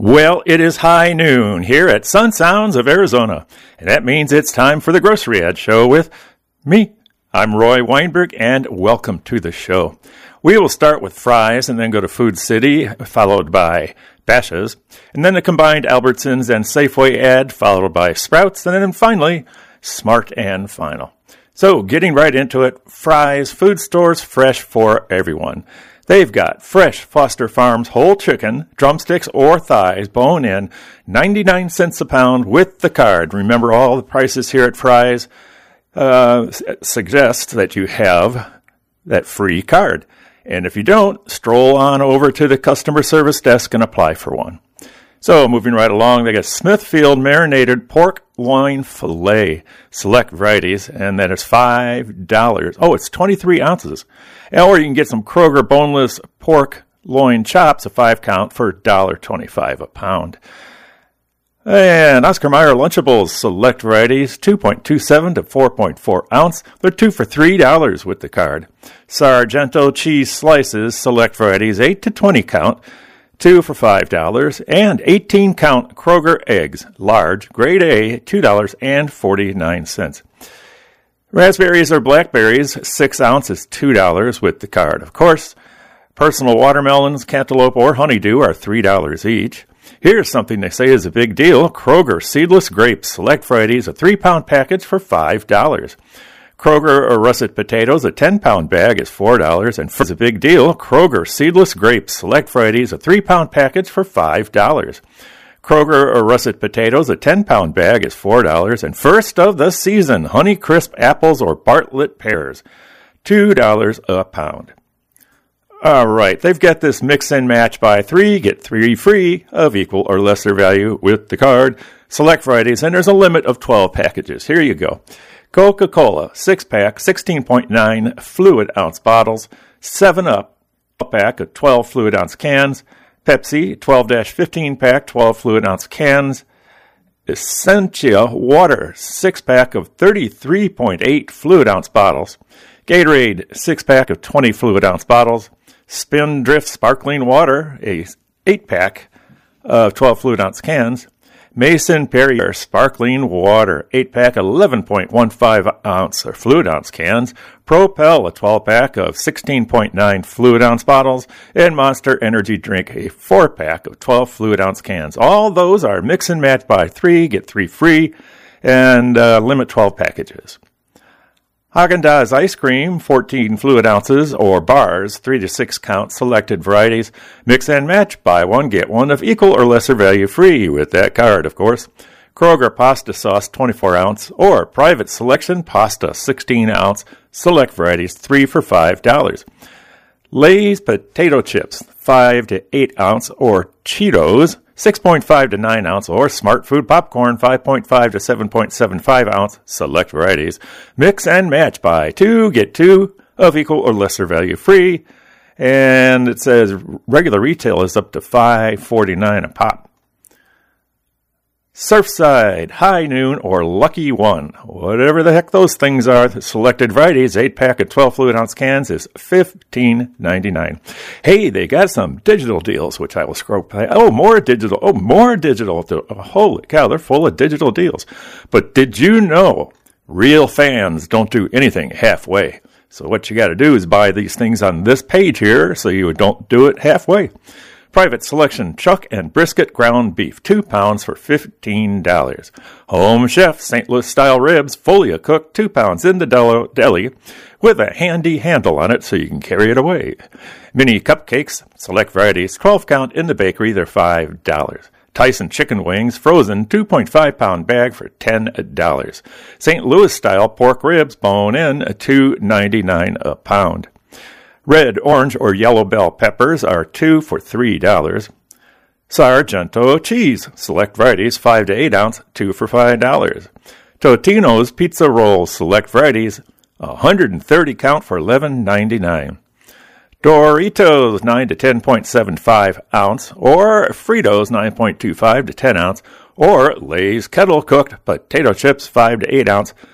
Well, it is high noon here at Sun Sounds of Arizona, and that means it's time for the Grocery Ad Show with me. I'm Roy Weinberg, and welcome to the show. We will start with Fry's and then go to Food City, followed by Bashas', and then the combined Albertsons and Safeway ad, followed by Sprouts, and then finally, Smart and Final. So, getting right into it, Fry's Food Stores, fresh for everyone. They've got fresh Foster Farms whole chicken, drumsticks or thighs, bone in, 99 cents a pound with the card. Remember, all the prices here at Fry's suggest that you have that free card. And if you don't, stroll on over to the customer service desk and apply for one. So, moving right along, they got Smithfield marinated pork loin filet, select varieties, and that is $5. Oh, it's 23 ounces. Or you can get some Kroger boneless pork loin chops, a 5-count, for $1.25 a pound. And Oscar Mayer Lunchables, select varieties, 2.27 to 4.4 ounce. They're 2 for $3 with the card. Sargento cheese slices, select varieties, 8 to 20 count, 2 for $5. And 18-count Kroger eggs, large, grade A, $2.49. Raspberries or blackberries, 6 ounces, $2 with the card. Of course, personal watermelons, cantaloupe, or honeydew are $3 each. Here's something they say is a big deal. Kroger seedless grapes, select varieties, a 3-pound package for $5. Kroger or russet potatoes, a 10-pound bag is $4. And for a big deal, Kroger seedless grapes, select varieties, a 3-pound package for $5. Kroger or russet potatoes, a 10-pound bag is $4. And first of the season, Honeycrisp apples or Bartlett pears, $2 a pound. All right, they've got this mix and match buy 3, get 3 free of equal or lesser value with the card. Select varieties, and there's a limit of 12 packages. Here you go. Coca-Cola, 6-pack, 16.9 fluid ounce bottles. 7-Up, a pack of 12 fluid ounce cans. Pepsi, 12-15-pack, 12 fluid ounce cans. Essentia Water, 6-pack of 33.8 fluid ounce bottles. Gatorade, 6-pack of 20 fluid ounce bottles. Spindrift Sparkling Water, a 8-pack of 12 fluid ounce cans. Mason Perrier Sparkling Water, 8-pack, 11.15 ounce or fluid ounce cans. Propel, a 12-pack of 16.9 fluid ounce bottles. And Monster Energy Drink, a 4-pack of 12 fluid ounce cans. All those are mix and match buy 3, get 3 free, and limit 12 packages. Haagen-Dazs ice cream, 14 fluid ounces or bars, 3 to 6 count selected varieties. Mix and match, buy 1, get 1 of equal or lesser value free with that card, of course. Kroger pasta sauce, 24 ounce or private selection pasta, 16 ounce, select varieties, 3 for $5. Lay's potato chips, 5 to 8 ounce or Cheetos, 6.5 to 9 ounce or Smart Food popcorn, 5.5 to 7.75 ounce, select varieties. Mix and match, buy 2, get 2 of equal or lesser value free. And it says regular retail is up to $5.49 a pop. Surfside, High Noon, or Lucky One, whatever the heck those things are, the selected varieties, 8-pack of 12 fluid ounce cans is $15.99. Hey, they got some digital deals, which I will scroll by. More digital. Holy cow, they're full of digital deals. But did you know real fans don't do anything halfway? So what you got to do is buy these things on this page here so you don't do it halfway. Private selection chuck and brisket ground beef, 2 pounds for $15. Home Chef St. Louis style ribs, fully cooked, 2 pounds in the deli with a handy handle on it so you can carry it away. Mini cupcakes, select varieties, 12 count in the bakery, they're $5. Tyson chicken wings, frozen, 2.5 pound bag for $10. St. Louis style pork ribs, bone in, $2.99 a pound. Red, orange, or yellow bell peppers are 2 for $3. Sargento cheese, select varieties, 5 to 8 ounce, 2 for $5. Totino's pizza rolls, select varieties, 130 count for $11.99. Doritos, 9 to 10.75 ounce, or Fritos, 9.25 to 10 ounce, or Lay's kettle cooked potato chips, 5 to 8 ounce,